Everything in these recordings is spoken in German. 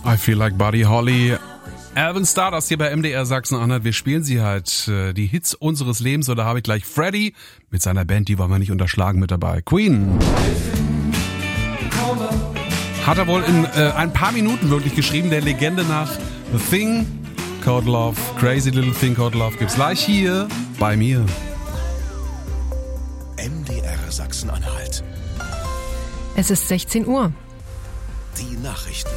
I Feel Like Buddy Holly. Alvin Stardust hier bei MDR Sachsen-Anhalt. Wir spielen sie halt, die Hits unseres Lebens. Oder habe ich gleich Freddy mit seiner Band, die wollen wir nicht unterschlagen, mit dabei. Queen. Hat er wohl in ein paar Minuten wirklich geschrieben, der Legende nach. The Thing Called Love, Crazy Little Thing Called Love gibt's gleich hier bei mir. MDR Sachsen-Anhalt. Es ist 16 Uhr. Die Nachrichten.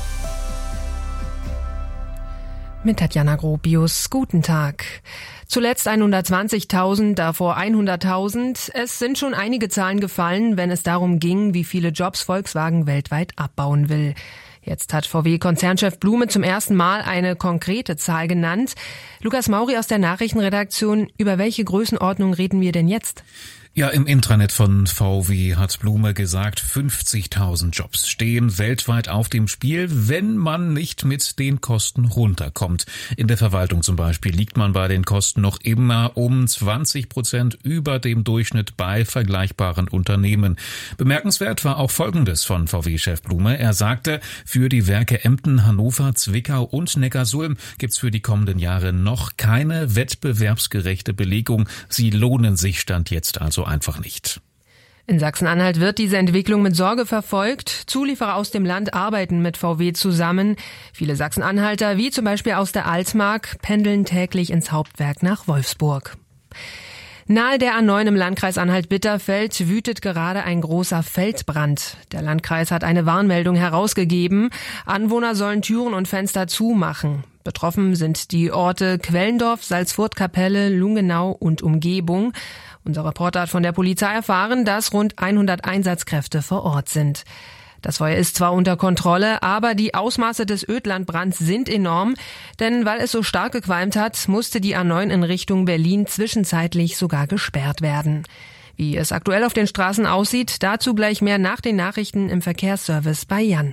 Mit Tatjana Gropius. Guten Tag. Zuletzt 120.000, davor 100.000. Es sind schon einige Zahlen gefallen, wenn es darum ging, wie viele Jobs Volkswagen weltweit abbauen will. Jetzt hat VW-Konzernchef Blume zum ersten Mal eine konkrete Zahl genannt. Lukas Mauri aus der Nachrichtenredaktion, über welche Größenordnung reden wir denn jetzt? Ja, im Intranet von VW hat Blume gesagt, 50.000 Jobs stehen weltweit auf dem Spiel, wenn man nicht mit den Kosten runterkommt. In der Verwaltung zum Beispiel liegt man bei den Kosten noch immer um 20% über dem Durchschnitt bei vergleichbaren Unternehmen. Bemerkenswert war auch Folgendes von VW-Chef Blume. Er sagte, für die Werke Emden, Hannover, Zwickau und Neckarsulm gibt's für die kommenden Jahre noch keine wettbewerbsgerechte Belegung. Sie lohnen sich Stand jetzt also einfach nicht. In Sachsen-Anhalt wird diese Entwicklung mit Sorge verfolgt. Zulieferer aus dem Land arbeiten mit VW zusammen. Viele Sachsen-Anhalter, wie zum Beispiel aus der Altmark, pendeln täglich ins Hauptwerk nach Wolfsburg. Nahe der A9 im Landkreis Anhalt-Bitterfeld wütet gerade ein großer Feldbrand. Der Landkreis hat eine Warnmeldung herausgegeben. Anwohner sollen Türen und Fenster zumachen. Betroffen sind die Orte Quellendorf, Salzfurt-Kapelle, Lungenau und Umgebung. Unser Reporter hat von der Polizei erfahren, dass rund 100 Einsatzkräfte vor Ort sind. Das Feuer ist zwar unter Kontrolle, aber die Ausmaße des Ödlandbrands sind enorm, denn weil es so stark gequalmt hat, musste die A9 in Richtung Berlin zwischenzeitlich sogar gesperrt werden. Wie es aktuell auf den Straßen aussieht, dazu gleich mehr nach den Nachrichten im Verkehrsservice bei Jan.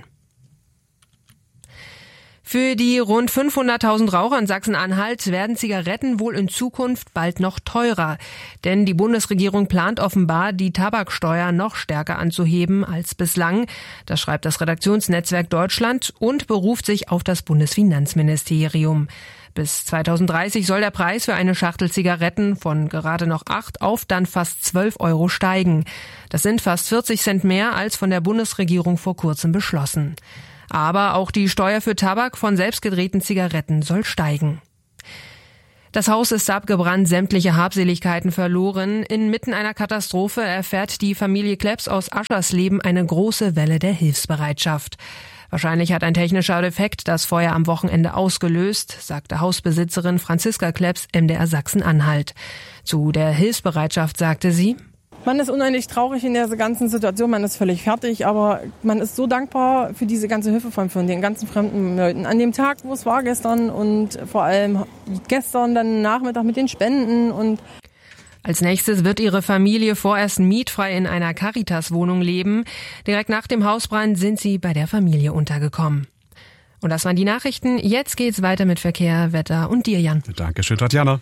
Für die rund 500.000 Raucher in Sachsen-Anhalt werden Zigaretten wohl in Zukunft bald noch teurer. Denn die Bundesregierung plant offenbar, die Tabaksteuer noch stärker anzuheben als bislang. Das schreibt das Redaktionsnetzwerk Deutschland und beruft sich auf das Bundesfinanzministerium. Bis 2030 soll der Preis für eine Schachtel Zigaretten von gerade noch 8 auf dann fast 12 Euro steigen. Das sind fast 40 Cent mehr als von der Bundesregierung vor kurzem beschlossen. Aber auch die Steuer für Tabak von selbstgedrehten Zigaretten soll steigen. Das Haus ist abgebrannt, sämtliche Habseligkeiten verloren. Inmitten einer Katastrophe erfährt die Familie Klepps aus Aschersleben eine große Welle der Hilfsbereitschaft. Wahrscheinlich hat ein technischer Defekt das Feuer am Wochenende ausgelöst, sagte Hausbesitzerin Franziska Klepps MDR Sachsen-Anhalt. Zu der Hilfsbereitschaft sagte sie: Man ist unheimlich traurig in der ganzen Situation, man ist völlig fertig, aber man ist so dankbar für diese ganze Hilfe von den ganzen fremden Leuten. An dem Tag, wo es war gestern und vor allem gestern dann Nachmittag mit den Spenden und Als nächstes wird ihre Familie vorerst mietfrei in einer Caritas-Wohnung leben. Direkt nach dem Hausbrand sind sie bei der Familie untergekommen. Und das waren die Nachrichten. Jetzt geht's weiter mit Verkehr, Wetter und dir, Jan. Dankeschön, Tatjana.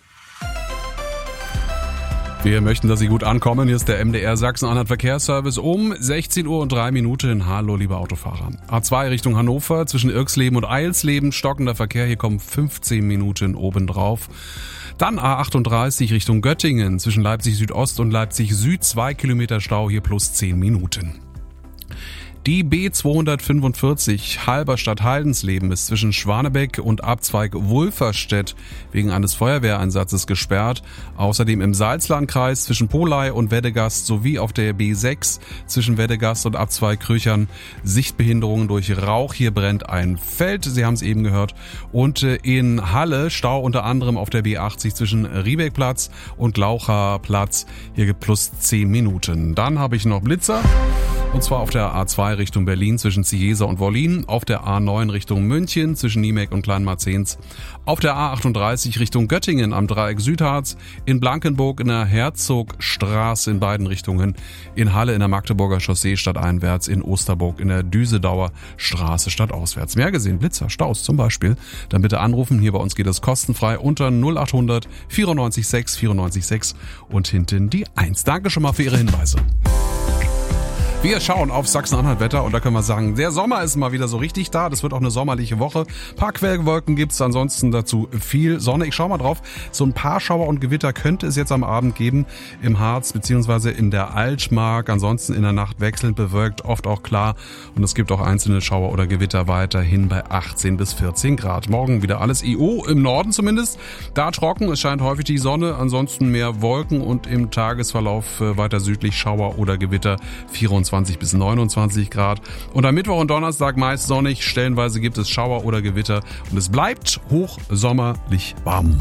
Wir möchten, dass Sie gut ankommen. Hier ist der MDR Sachsen-Anhalt Verkehrsservice um 16:03 Uhr. Hallo, liebe Autofahrer. A2 Richtung Hannover, zwischen Irksleben und Eilsleben, stockender Verkehr. Hier kommen 15 Minuten obendrauf. Dann A38 Richtung Göttingen, zwischen Leipzig Südost und Leipzig Süd, 2 Kilometer Stau, hier plus 10 Minuten. Die B245 Halberstadt-Haldensleben ist zwischen Schwanebeck und Abzweig Wulferstedt wegen eines Feuerwehreinsatzes gesperrt. Außerdem im Salzlandkreis zwischen Polei und Weddegast sowie auf der B6 zwischen Weddegast und Abzweig Krüchern Sichtbehinderungen durch Rauch. Hier brennt ein Feld, Sie haben es eben gehört. Und in Halle Stau unter anderem auf der B80 zwischen Riebeckplatz und Glaucherplatz. Hier gibt plus 10 Minuten. Dann habe ich noch Blitzer. Und zwar auf der A2 Richtung Berlin zwischen Ciesa und Wollin, auf der A9 Richtung München zwischen Niemek und Kleinmarzens, auf der A38 Richtung Göttingen am Dreieck Südharz, in Blankenburg in der Herzogstraße in beiden Richtungen, in Halle in der Magdeburger Chaussee stadteinwärts, in Osterburg in der Düsedauer Straße stadtauswärts. Mehr gesehen, Blitzer, Staus zum Beispiel, dann bitte anrufen. Hier bei uns geht es kostenfrei unter 0800 94 6 94 6 und hinten die 1. Danke schon mal für Ihre Hinweise. Wir schauen auf Sachsen-Anhalt-Wetter und da können wir sagen, der Sommer ist mal wieder so richtig da. Das wird auch eine sommerliche Woche. Ein paar Quellwolken gibt's, ansonsten dazu viel Sonne. Ich schau mal drauf. So ein paar Schauer und Gewitter könnte es jetzt am Abend geben im Harz bzw. in der Altmark. Ansonsten in der Nacht wechselnd bewölkt, oft auch klar. Und es gibt auch einzelne Schauer oder Gewitter weiterhin bei 18 bis 14 Grad. Morgen wieder alles IO, im Norden zumindest. Da trocken, es scheint häufig die Sonne, ansonsten mehr Wolken und im Tagesverlauf weiter südlich Schauer oder Gewitter 24 bis 29 Grad. Und am Mittwoch und Donnerstag meist sonnig, stellenweise gibt es Schauer oder Gewitter und es bleibt hochsommerlich warm.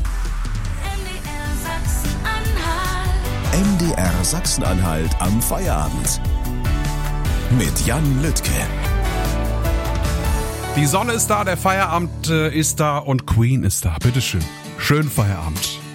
MDR Sachsen-Anhalt am Feierabend. Mit Jan Lüttke. Die Sonne ist da, der Feierabend ist da und Queen ist da. Bitteschön. Schönen Feierabend.